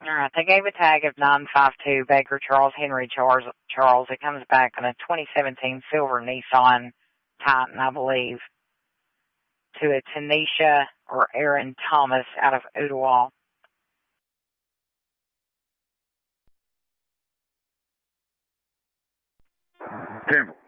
All right, they gave a tag of 952 Baker Charles Henry Charles. It comes back on a 2017 silver Nissan Titan, I believe, to a Tanisha or Aaron Thomas out of Ottawa. Campbell.